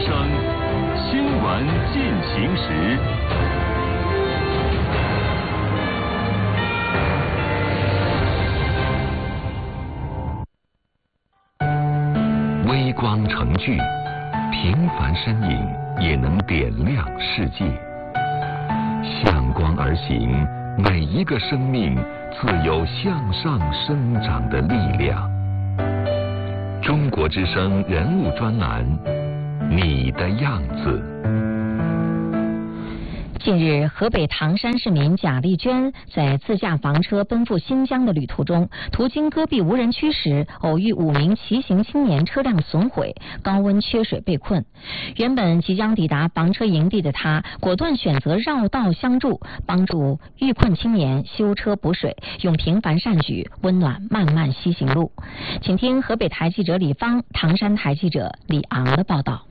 之声新闻进行时。微光成炬，平凡身影也能点亮世界。向光而行，每一个生命自有向上生长的力量。中国之声人物专栏，你的样子。 近日，河北唐山市民贾丽娟在自驾房车奔赴新疆的旅途中，途经戈壁无人区时，偶遇5名骑行青年车辆损毁，高温缺水被困。原本即将抵达房车营地的她，果断选择绕道相助，帮助遇困青年修车补水，用平凡善举温暖漫漫西行路。请听河北台记者李芳、唐山台记者李昂的报道。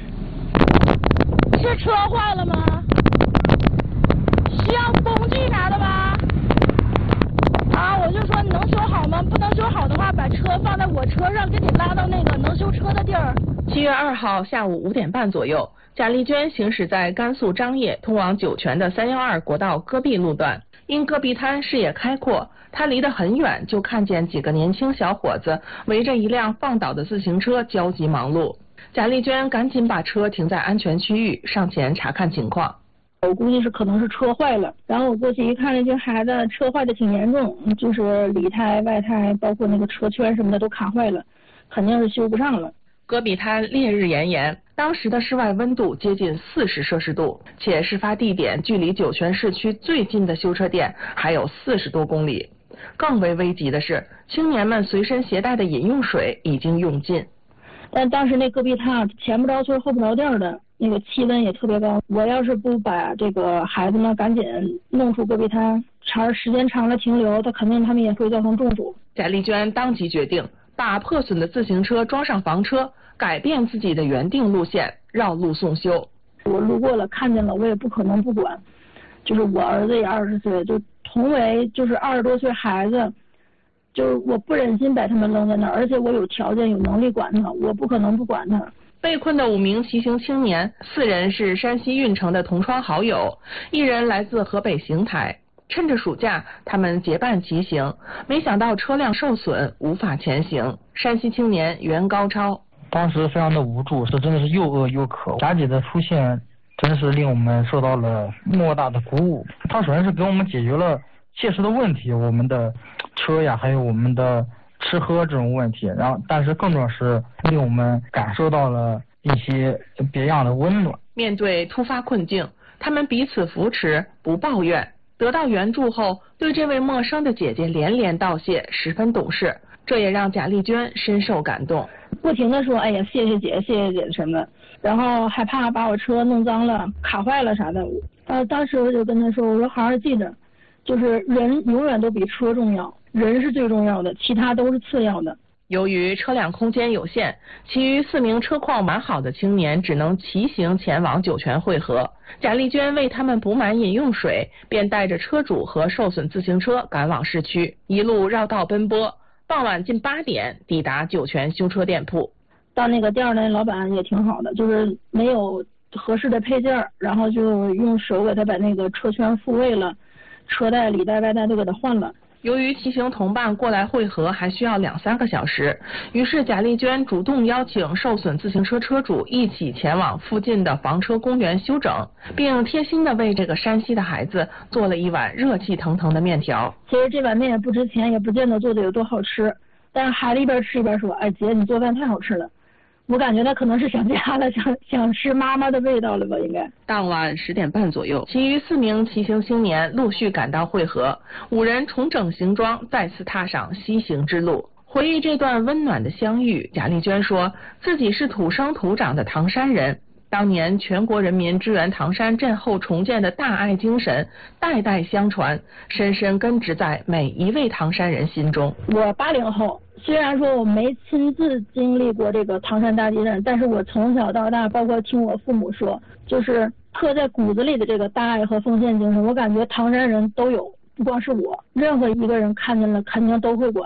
是车坏了吗？需要工具啥的吗？我就说你能修好吗？不能修好的话，把车放在我车上，给你拉到那个能修车的地儿。 7月2号下午5点半左右，贾丽娟行驶在甘肃张掖通往酒泉的312国道戈壁路段，因戈壁滩视野开阔，她离得很远，就看见几个年轻小伙子围着一辆放倒的自行车焦急忙碌。贾丽娟赶紧把车停在安全区域，上前查看情况。 我估计可能是车坏了，然后我过去一看，那群孩子车坏的挺严重，就是里胎、外胎，包括那个车圈什么的都卡坏了，肯定是修不上了。 戈壁滩烈日炎炎，当时的室外温度接近40摄氏度，且事发地点距离酒泉市区最近的修车店还有40多公里。更为危急的是，青年们随身携带的饮用水已经用尽。 但当时那戈壁滩前不着村后不着店的，那个气温也特别高。我要是不把这个孩子们赶紧弄出戈壁滩，时间长了停留，他们也会造成中暑。 贾丽娟当即决定把破损的自行车装上房车，改变自己的原定路线，绕路送修。 我路过了看见了，我也不可能不管。就是我儿子也20岁，就同为就是20多岁孩子。就是我不忍心把他们扔在那儿，而且我有条件有能力管他，我不可能不管他。 被困的5名骑行青年，4人是山西运城的同窗好友，1人来自河北邢台。趁着暑假，他们结伴骑行，没想到车辆受损，无法前行。山西青年袁高超当时非常的无助，真的是又饿又渴。贾姐的出现真是令我们受到了莫大的鼓舞。她首先是给我们解决了切实的问题，我们的车呀，还有我们的吃喝这种问题，但是更重要是令我们感受到了一些别样的温暖。 面对突发困境，他们彼此扶持，不抱怨。得到援助后，对这位陌生的姐姐连连道谢，十分懂事。这也让贾丽娟深受感动， 不停的说：“哎呀，谢谢姐，谢谢姐什么。”然后害怕把我车弄脏了、卡坏了啥的。当时我就跟她说：“我说好好记着。”就是人永远都比车重要，人是最重要的，其他都是次要的。 由于车辆空间有限，其余4名车况完好的青年只能骑行前往酒泉汇合。贾丽娟为他们补满饮用水，便带着车主和受损自行车赶往市区，一路绕道奔波。傍晚近8点抵达酒泉修车店铺。 到那个店的老板也挺好的，就是没有合适的配件，然后就用手给他把那个车圈复位了。车带、里带、外带都给他换了。 由于骑行同伴过来汇合还需要2-3个小时，于是贾丽娟主动邀请受损自行车车主一起前往附近的房车公园休整，并贴心的为这个山西的孩子做了一碗热气腾腾的面条。 其实这碗面也不值钱，也不见得做的有多好吃，但是孩子一边吃一边说：“哎姐，你做饭太好吃了。”我感觉他可能是想家了，想吃妈妈的味道了吧，应该。 当晚10点半左右，其余4名骑行青年陆续赶到汇合，5人重整行装，再次踏上西行之路。回忆这段温暖的相遇，贾丽娟说自己是土生土长的唐山人，当年全国人民支援唐山震后重建的大爱精神代代相传，深深根植在每一位唐山人心中。 我80后，虽然说我没亲自经历过这个唐山大地震，但是我从小到大，包括听我父母说，就是刻在骨子里的这个大爱和奉献精神，我感觉唐山人都有，不光是我，任何一个人看见了肯定都会管。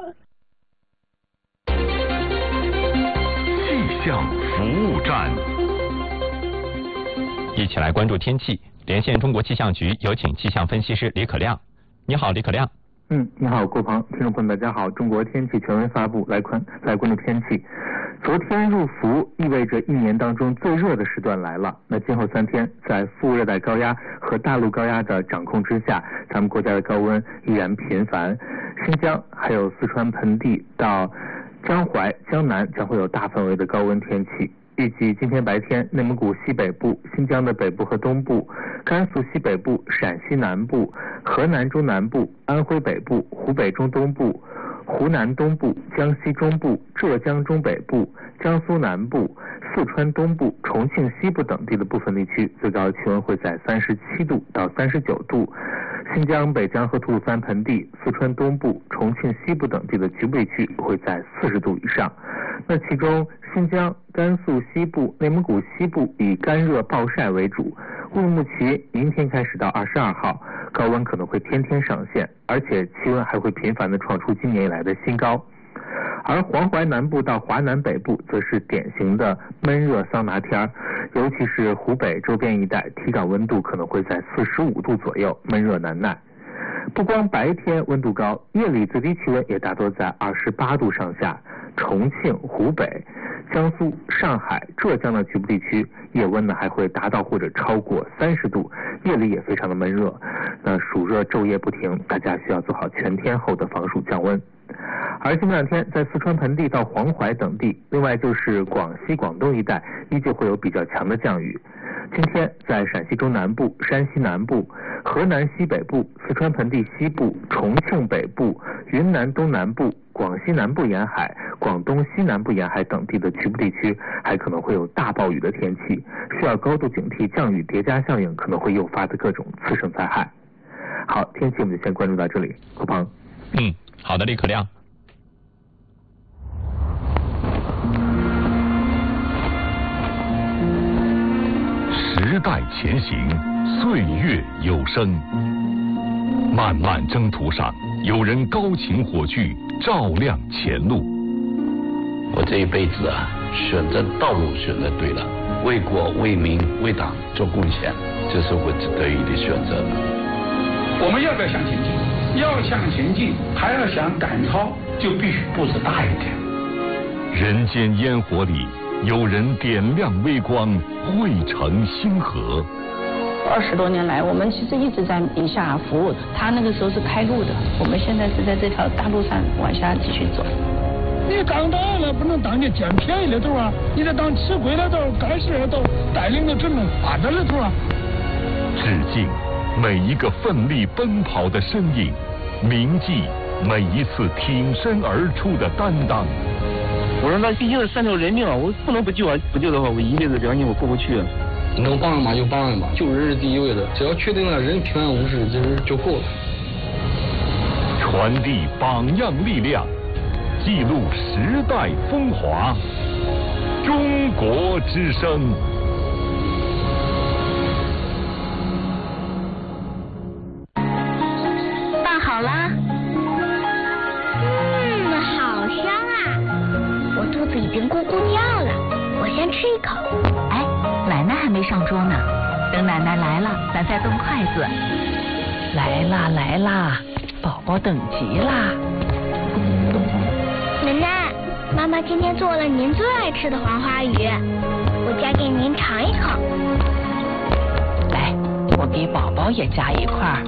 气象服务站。 一起来关注天气。连线中国气象局，有请气象分析师李可亮。你好，李可亮。 你好，郭鹏，听众朋友大家好。中国天气权威发布，来关注天气。昨天入伏意味着一年当中最热的时段来了。那今后3天，在副热带高压和大陆高压的掌控之下，咱们国家的高温依然频繁。新疆还有四川盆地到江淮、江南将会有大范围的高温天气。预计今天白天，内蒙古西北部、新疆的北部和东部、甘肃西北部、陕西南部、河南中南部、安徽北部、湖北中东部、湖南东部、江西中部、浙江中北部、江苏南部、四川东部、重庆西部等地的部分地区，最高气温会在37度到39度。新疆、北疆和吐鲁番盆地、四川东部、重庆西部等地的局部地区会在40度以上。那其中新疆、甘肃西部、内蒙古西部以干热暴晒为主，乌鲁木齐明天开始到22号，高温可能会天天上线，而且气温还会频繁地创出今年以来的新高。而黄淮南部到华南北部则是典型的闷热桑拿天，尤其是湖北周边一带，体感温度可能会在45度左右，闷热难耐。不光白天温度高，夜里最低气温也大多在28度上下。重庆、湖北、江苏、上海、浙江的局部地区夜温呢还会达到或者超过30度，夜里也非常的闷热。那暑热昼夜不停，大家需要做好全天候的防暑降温。而今2天在四川盆地到黄淮等地，另外就是广西、广东一带依旧会有比较强的降雨。今天在陕西中南部、山西南部、河南西北部、四川盆地西部、重庆北部、云南东南部、广西南部沿海、广东西南部沿海等地的局部地区还可能会有大暴雨的天气，需要高度警惕降雨叠加效应可能会诱发的各种次生灾害。好，天气我们就先关注到这里，郭鹏。 好的，李可亮。 时代前行，岁月有声。漫漫征途上，有人高擎火炬，照亮前路。 我这一辈子选择道路选择对了，为国为民为党做贡献，这是我得以的选择。 我们要不要向前进？要向前进，还要想赶超，就必须步子大一点。 人间烟火里，有人点亮微光，汇成星河。 20多年来，我们其实一直在宁夏服务。他那个时候是开路的，我们现在是在这条大路上往下继续走。 你当大了不能当你捡便宜的头啊，你得当吃亏的头、干事的头，带领着整个发展的头啊。 致敬每一个奋力奔跑的身影，铭记每一次挺身而出的担当。 我说那毕竟是3条人命啊，我不能不救啊！不救的话，我一辈子良心我过不去。 能帮人嘛就帮人吧，救人是第一位的，只要确定了人平安无事，这人就够了。 传递榜样力量，记录时代风华。中国之声。 饭好啦。好香啊！我肚子已经咕咕叫了，我先吃一口。 哎，奶奶还没上桌呢，等奶奶来了，咱再动筷子。 来啦来啦，宝宝等急啦。 奶奶，妈妈今天做了您最爱吃的黄花鱼，我夹给您尝一口。 来，我给宝宝也夹一块。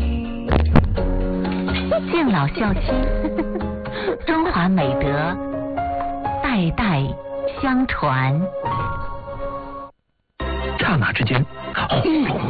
敬老孝亲，中华美德代代相传。 刹那之间，轰隆！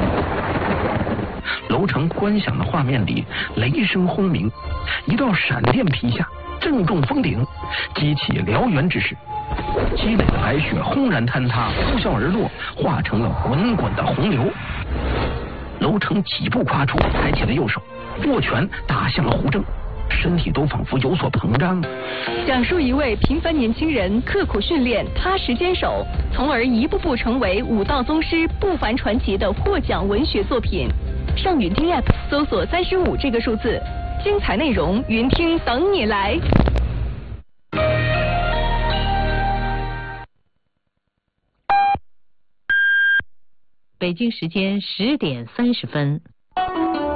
楼层观响的画面里，雷声轰鸣，一道闪电劈下，正中峰顶，激起燎原之势。积累的白雪轰然坍塌，呼啸而落，化成了滚滚的洪流。楼层几步跨出，抬起了右手，握拳打向了胡正，身体都仿佛有所膨胀。 讲述一位平凡年轻人刻苦训练、踏实坚守，从而一步步成为武道宗师不凡传奇的获奖文学作品。上云听 App 搜索35这个数字，精彩内容云听等你来。 北京时间10点30分。